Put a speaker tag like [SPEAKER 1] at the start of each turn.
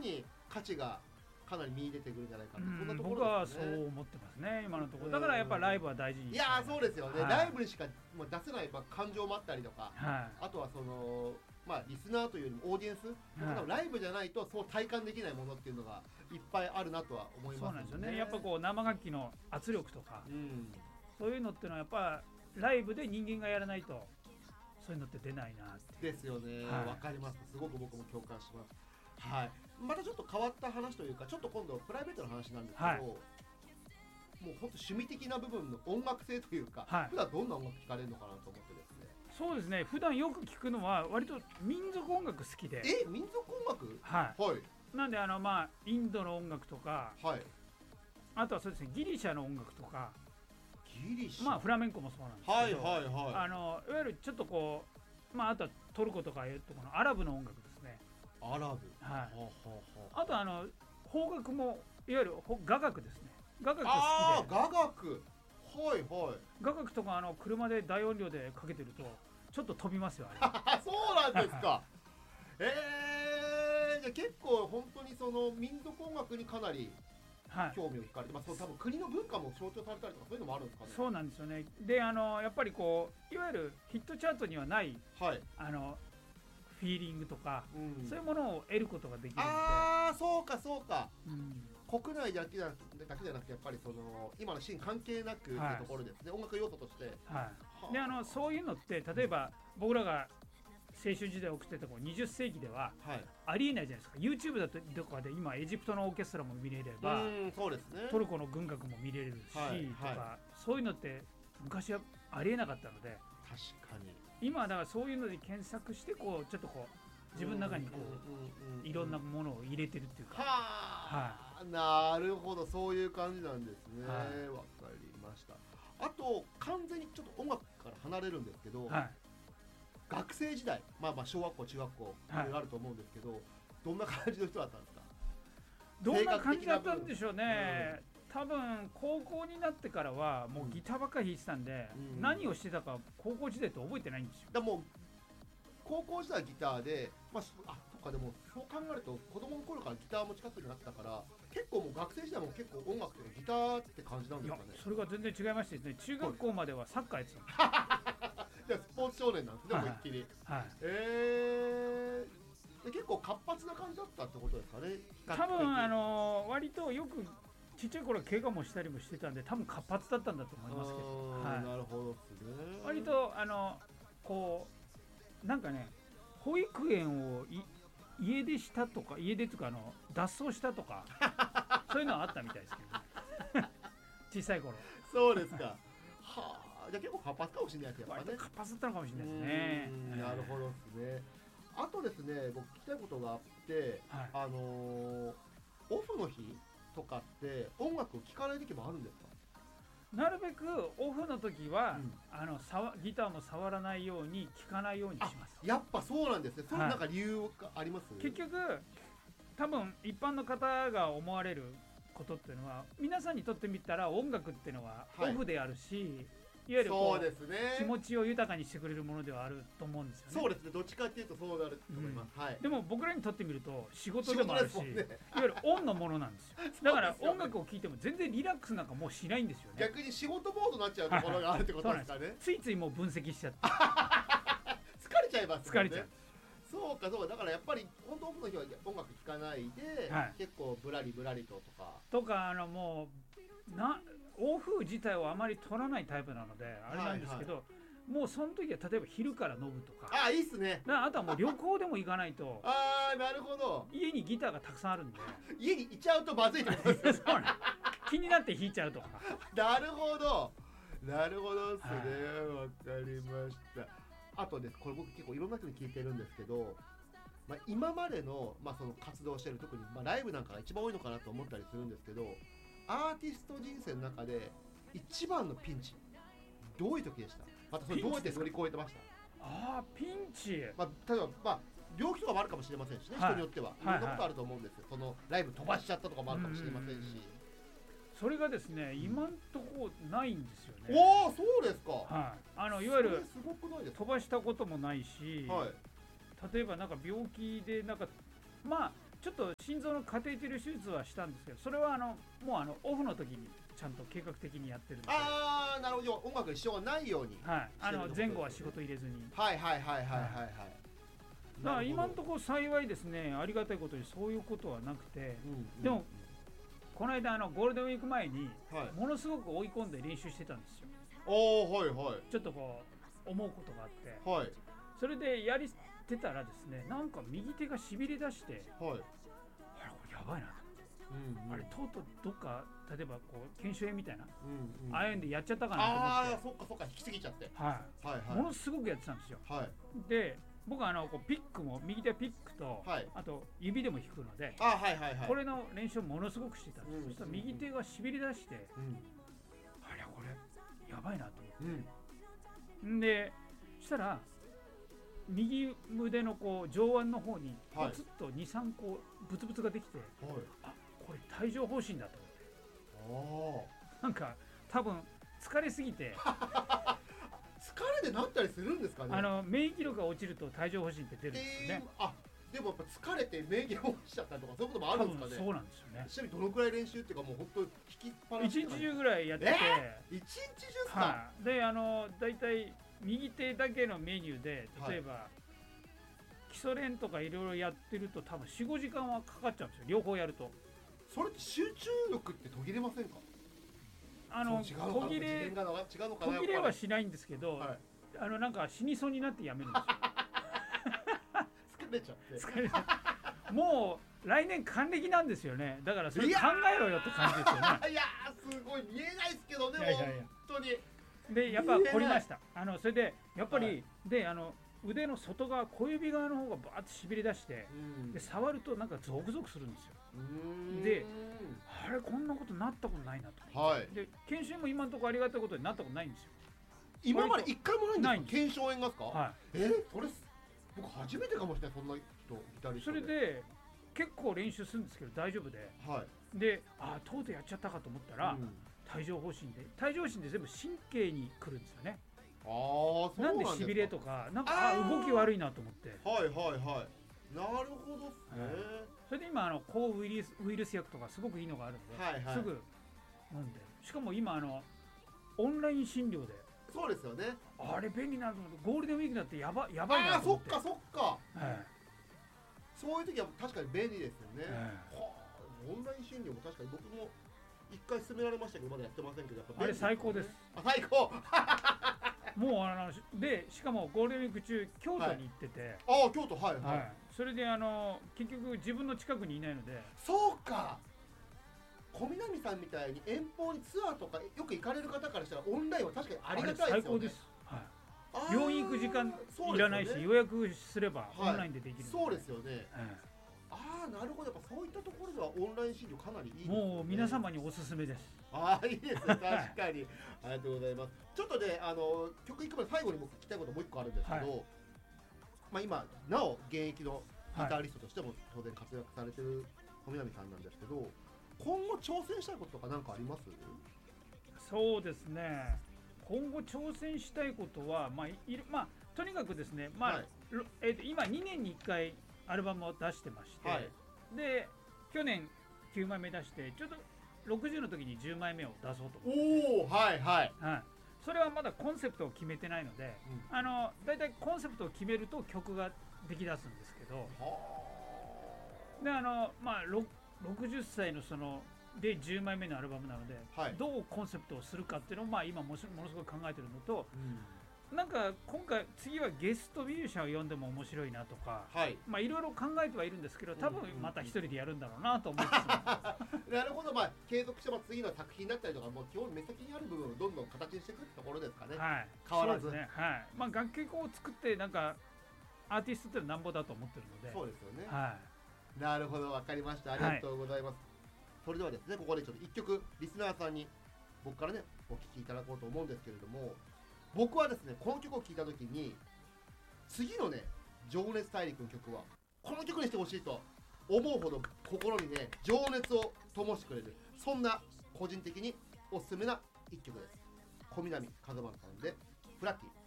[SPEAKER 1] に価値がかなり見出てくるんじゃないかと、そんなとこ
[SPEAKER 2] 僕
[SPEAKER 1] ろですね。
[SPEAKER 2] はそう思ってますね今のところ。だからやっぱライブは大事に。
[SPEAKER 1] いやそうですよね、
[SPEAKER 2] はい、
[SPEAKER 1] ライブにしかもう出せない、感情もあったりとか、
[SPEAKER 2] はい、
[SPEAKER 1] あとはそのリスナーというよりもオーディエンス、はい、ライブじゃないとそう体感できないものっていうのがいっぱいあるなとは思いますね。
[SPEAKER 2] そうなんですよね。やっぱこう生楽器の圧力とか、そういうのっていうのはやっぱライブで人間がやらないとそういうのって出ないなって
[SPEAKER 1] ですよね。わ、かります。すごく僕も共感します。はい。またちょっと変わった話というか、ちょっと今度プライベートの話なんですけど、はい、もう本当趣味的な部分の音楽性というか、はい、普段どんな音楽聴かれるのかなと思ってですね。
[SPEAKER 2] そうですね。普段よく聞くのは割と民族音楽好きで。
[SPEAKER 1] 民族音楽？
[SPEAKER 2] はい。
[SPEAKER 1] はい。
[SPEAKER 2] なんでインドの音楽とか、はい、あとはそうですねギリシャの音楽とか。
[SPEAKER 1] ギリシャ、
[SPEAKER 2] フラメンコもそうなんですけど、
[SPEAKER 1] はいはいはい、
[SPEAKER 2] いわゆるちょっとこう、あとはトルコとかいうところのアラブの音楽ですね。
[SPEAKER 1] アラブ、
[SPEAKER 2] はい。あと邦楽もいわゆる雅楽ですね。雅楽好きで。
[SPEAKER 1] 雅楽、はいはい。
[SPEAKER 2] 雅楽とか車で大音量でかけてるとちょっと飛びますよ
[SPEAKER 1] そうなんですか。じゃあ結構本当にその民族音楽にかなり興味を惹かれて、多分国の文化も象徴されたりとかそういうのもあるんですかね。
[SPEAKER 2] そうなんですよね。でやっぱりこういわゆるヒットチャートにはない、はい、フィーリングとか、そういうものを得ることができるので。
[SPEAKER 1] そうかそうか、国内だけじゃなくてやっぱりその今のシーン関係なくっていうところですね、音楽要素として。
[SPEAKER 2] でそういうのって例えば僕らが青春時代送ってた20世紀ではありえないじゃないですか。 YouTube だとかで今エジプトのオーケストラも見れれば、
[SPEAKER 1] そうですね、
[SPEAKER 2] トルコの軍楽も見れるし、とかそういうのって昔はありえなかったので、
[SPEAKER 1] 確かに
[SPEAKER 2] 今はだからそういうので検索してこうちょっとこう自分の中にこういろんなものを入れてるっていうか。
[SPEAKER 1] なるほど、そういう感じなんですね。わかりました。あと完全にちょっと音楽から離れるんですけど、学生時代、小学校中学校いろいろあると思うんですけど、どんな感じの人だったんですか？
[SPEAKER 2] どんな感じだったんでしょうね。多分高校になってからはもうギターばっかり弾いてたんで、何をしてたか高校時代って覚えてないんですよ。
[SPEAKER 1] だもう高校時代はギターで、とかでもそう考えると子供の頃からギターも近くになったから結構もう学生時代も結構音楽とかギターって感じなんですかね。
[SPEAKER 2] それが全然違いましてですね、中学校まではサッカーやってたん
[SPEAKER 1] じゃあスポーツ少年なんですね、思いっきり。結構活発な感じだったってことですかね。
[SPEAKER 2] 多分割とよくちっちゃい頃は怪我もしたりもしてたんで多分活発だったんだと思いますけど、
[SPEAKER 1] なるほどですね。
[SPEAKER 2] 割とこうなんかね、保育園を家出したとか、家出とか脱走したとかそういうのはあったみたいですけどね小さい頃。
[SPEAKER 1] そうですか。じゃあ結構活発かもしれないですやっぱね。
[SPEAKER 2] 活発だったのかもしれないですね。
[SPEAKER 1] なるほどですね。あとですね、僕聞きたいことがあって、オフの日とかって音楽を聴かない時もあるんですか？
[SPEAKER 2] なるべくオフの時は、ギターも触らないように聴かないようにします。
[SPEAKER 1] やっぱそうなんですね。それなんか理由があります？
[SPEAKER 2] 結局多分一般の方が思われることっていうのは皆さんにとってみたら音楽っていうのはオフであるし、いわゆる
[SPEAKER 1] そうですね、
[SPEAKER 2] 気持ちを豊かにしてくれるものではあると思うんですよね。
[SPEAKER 1] そうですね、どっちかっていうとそうなると思います。
[SPEAKER 2] でも僕らにとってみると仕事でもあるし、いわゆるオンのものなんですよ。だから音楽を聴いても全然リラックスなんかもうしないんですよね。
[SPEAKER 1] 逆に仕事モードになっちゃうところがあるってことですかね。
[SPEAKER 2] ついついもう分析しちゃって
[SPEAKER 1] 疲れちゃいますもんね。
[SPEAKER 2] 疲れちゃう。
[SPEAKER 1] そうかそうか。だからやっぱり本当オフの日は音楽聴かないで、結構ブラリブラリとか
[SPEAKER 2] もうオフ自体をあまり取らないタイプなのであれなんですけど、もうその時は例えば昼から飲むとか、
[SPEAKER 1] いいっすね。
[SPEAKER 2] あとはもう旅行でも行かないと
[SPEAKER 1] なるほど。
[SPEAKER 2] 家にギターがたくさんあるんで
[SPEAKER 1] 家にいちゃうとまずいってことですよね
[SPEAKER 2] 気になって弾いちゃうとか
[SPEAKER 1] なるほどなるほどですね。わかりました。あとです、これ僕結構いろんな人に聞いてるんですけど、今までの、その活動してる特に、ライブなんかが一番多いのかなと思ったりするんですけど、アーティスト人生の中で一番のピンチどういう時でした？またそれどうやって乗り越えてました？
[SPEAKER 2] ピンチ、
[SPEAKER 1] 例えば、病気とかもあるかもしれませんしね、人によってはいろんなことあると思うんですよ。そのライブ飛ばしちゃったとかもあるかもしれませんし。
[SPEAKER 2] それがですね、今んとこないんですよね。
[SPEAKER 1] そうですか。
[SPEAKER 2] いわゆる飛ばしたこともないし、例えばなんか病気でなんかちょっと心臓のカテーテル手術はしたんですけど、それはもうオフの時にちゃんと計画的にやってるので、
[SPEAKER 1] ああなるほど、音楽に支障がないように、
[SPEAKER 2] はい、前後は仕事入れずに、
[SPEAKER 1] はいはいはいはいはいはい、
[SPEAKER 2] だから今のところ幸いですね、ありがたいことにそういうことはなくて、でもこの間ゴールデンウィーク前にものすごく追い込んで練習してたんですよ。
[SPEAKER 1] はいはい、
[SPEAKER 2] ちょっとこう思うことがあって、
[SPEAKER 1] はい、
[SPEAKER 2] それでやりてたらですね、なんか右手がしびれ出して、
[SPEAKER 1] はい、
[SPEAKER 2] あれこれやばいなと思って、あれとうとうどっか例えばこう腱鞘炎みたいな、ああいうんでやっちゃったかなと思って、
[SPEAKER 1] ああそっかそっか、引きすぎちゃって、
[SPEAKER 2] はいはいはい、ものすごくやってたんですよ。はい、で僕はこうピックも右手はピックと、はい、あと指でも弾くので、
[SPEAKER 1] はいはいはい、
[SPEAKER 2] これの練習をものすごくしてたんです。そしたら右手がしびれ出して、あれこれやばいなと思って、でそしたら右腕のこう上腕の方にポツッと 2,3 個ブツブツができて、はい、あこれ帯状疱疹だと思って、なんか多分疲れすぎて
[SPEAKER 1] 疲れでなったりするんですかね。
[SPEAKER 2] 免疫力が落ちると帯状疱疹って出るんですよね。
[SPEAKER 1] でもやっぱ疲れて免疫が落ちちゃったりとかそういうこともあるんですかね。
[SPEAKER 2] そうなんですよね。
[SPEAKER 1] ちなみにどのくらい練習っていうか、もう本当に引きっぱなし、
[SPEAKER 2] 一日中ぐらいやってて、
[SPEAKER 1] 一日中ですか。
[SPEAKER 2] はい、でだいたい右手だけのメニューで、例えば、基礎練とかいろいろやってると多分 4,5 時間はかかっちゃうんですよ、両方やると。
[SPEAKER 1] それって集中力って途切れませんか。
[SPEAKER 2] 途切れはしないんですけど、はい、なんか死にそうになってやめるんですよ
[SPEAKER 1] 疲れちゃって。
[SPEAKER 2] 疲れちゃってもう来年還暦なんですよね。だからそれ考えろよって感じですよね。
[SPEAKER 1] いやーすごい見えないですけどね、本当に。
[SPEAKER 2] でやっぱ凝りました。それでやっぱり、はい、で腕の外側、小指側の方がバーッとしびれ出して、で触るとなんかゾクゾクするんですよ。であれこんなことなったことないなと、はい、で腱鞘炎も今のところありがたいことになったことないんですよ。
[SPEAKER 1] 今まで一回もないんですか。腱鞘炎がですか。
[SPEAKER 2] はい、
[SPEAKER 1] それ僕初めてかもしれない、そんな人いたりして。
[SPEAKER 2] それで結構練習するんですけど大丈夫で、はい、でとうとうやっちゃったかと思ったら、帯状疱疹で全部神経に来るんですよね。なんでしびれとかなんか動き悪いなと思って、
[SPEAKER 1] はいはいはい、なるほどですね。
[SPEAKER 2] それで今抗ウイルス薬とかすごくいいのがあるんで、はいはい、すぐ飲んで、しかも今オンライン診療で。
[SPEAKER 1] そうですよね。
[SPEAKER 2] あれ便利なので、ゴールデンウィークだってやばいなと思って。
[SPEAKER 1] そっか、そういう時は確かに便利ですよね。オンライン診療も確かに僕も一回勧められましたけどまだやってませんけど、やっぱ
[SPEAKER 2] あれ最高です。
[SPEAKER 1] 最高
[SPEAKER 2] もうでしかもゴールデンウィーク中京都に行ってて、
[SPEAKER 1] 京都、はいはい、
[SPEAKER 2] それで結局自分の近くにいないので。
[SPEAKER 1] そうか、小南さんみたいに遠方にツアーとかよく行かれる方からしたらオンラインは確かにありがたいですよね。
[SPEAKER 2] 最高です、はい、病院行く時間いらないし、予約すればオンラインでできるので、
[SPEAKER 1] そうですよね。なるほど、やっぱそういったところではオンライン診療かなりいいですね。
[SPEAKER 2] もう皆様におすすめです。
[SPEAKER 1] いいですね、確かにありがとうございます。ちょっとね、曲いく前最後に僕聞きたいこともう一個あるんですけど、今なお現役のギタリストとしても当然活躍されてる小南さんなんですけど、今後挑戦したいこととか何かあります？
[SPEAKER 2] そうですね、今後挑戦したいことは、とにかくですね、今2年に1回アルバムを出してまして、で去年9枚目出して、ちょっと60の時に10枚目を出そうと思って、それはまだコンセプトを決めてないので、だいたいコンセプトを決めると曲ができだすんですけど、で60歳ので10枚目のアルバムなので、どうコンセプトをするかっていうのを今ものすごく考えてるのと、なんか次はゲストミュージシャンを呼んでも面白いなとか、いろいろ考えてはいるんですけど、多分また一人でやるんだろうなと思って
[SPEAKER 1] なるほど、継続して次の作品だったりとか、もう基本目先にある部分をどんどん形にしていくところですかね。変わらず。
[SPEAKER 2] そうですね。楽曲を作ってなんかアーティストってなんぼだと思ってるので。
[SPEAKER 1] そうですよね。なるほど、わかりました。ありがとうございます。それではですね、ここでちょっと1曲リスナーさんに僕からねお聴きいただこうと思うんですけれども、僕はですねこの曲を聴いた時に次のね情熱大陸の曲はこの曲にしてほしいと思うほど心にね情熱を灯してくれる、そんな個人的におすすめな1曲です。小南和正さんでフラッキー。